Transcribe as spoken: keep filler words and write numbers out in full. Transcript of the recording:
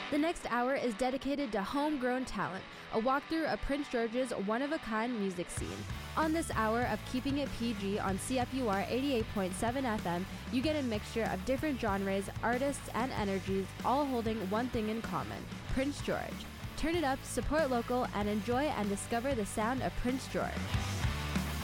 The next hour is dedicated to homegrown talent, a walkthrough of Prince George's one-of-a-kind music scene. On this hour of Keeping It P G on C F U R eighty-eight point seven F M, you get a mixture of different genres, artists, and energies, all holding one thing in common: Prince George. Turn it up, support local, and enjoy and discover the sound of Prince George.